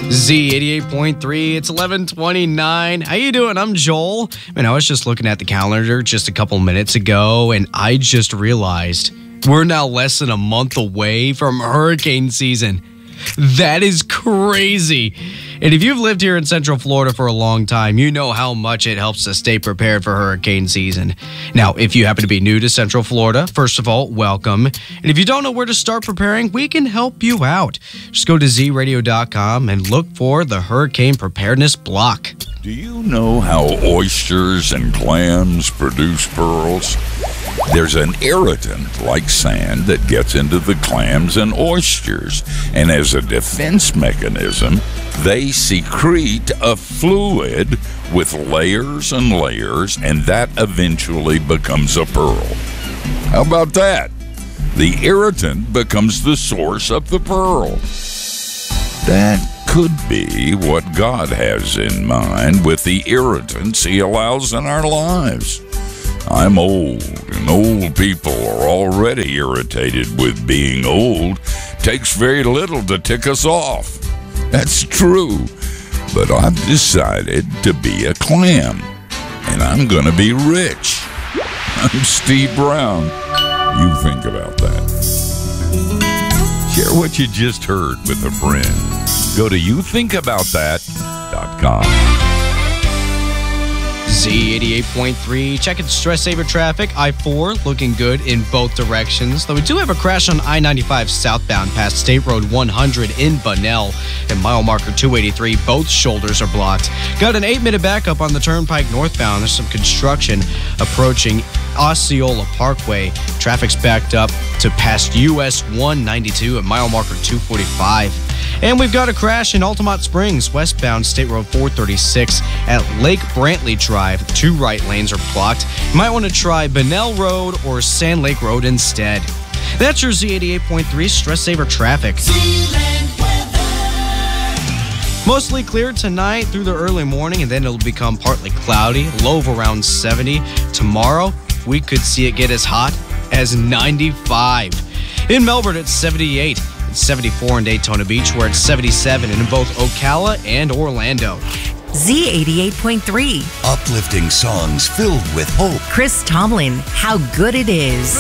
Z88.3, it's 11:29. How you doing? I'm Joel. Man, I was just looking at the calendar just a couple minutes ago, and I just realized we're now less than a month away from hurricane season. That is crazy. And if you've lived here in Central Florida for a long time, you know how much it helps to stay prepared for hurricane season. Now, if you happen to be new to Central Florida, first of all, welcome. And if you don't know where to start preparing, we can help you out. Just go to zradio.com and look for the Hurricane Preparedness Block. Do you know how oysters and clams produce pearls? There's an irritant like sand that gets into the clams and oysters, and as a defense mechanism, they secrete a fluid with layers and layers, and that eventually becomes a pearl. How about that? The irritant becomes the source of the pearl. That could be what God has in mind with the irritants He allows in our lives. I'm old, and old people are already irritated with being old. Takes very little to tick us off. That's true. But I've decided to be a clam, and I'm going to be rich. I'm Steve Brown. You think about that. Share what you just heard with a friend. Go to youthinkaboutthat.com. Z88.3, checking stress saver traffic. I-4 looking good in both directions, though we do have a crash on I-95 southbound past State Road 100 in Bunnell and mile marker 283. Both shoulders are blocked. Got an 8-minute backup on the turnpike northbound. There's some construction approaching Osceola Parkway. Traffic's backed up to past US 192 at mile marker 245. And we've got a crash in Altamont Springs, westbound State Road 436 at Lake Brantley Drive. 2 right lanes are blocked. You might want to try Bunnell Road or Sand Lake Road instead. That's your Z88.3 stress saver traffic. Mostly clear tonight through the early morning, and then it'll become partly cloudy, low of around 70. Tomorrow, we could see it get as hot as 95. In Melbourne, it's 78. It's 74 in Daytona Beach, where it's 77 in both Ocala and Orlando. Z88.3. Uplifting songs filled with hope. Chris Tomlin, How Good It Is.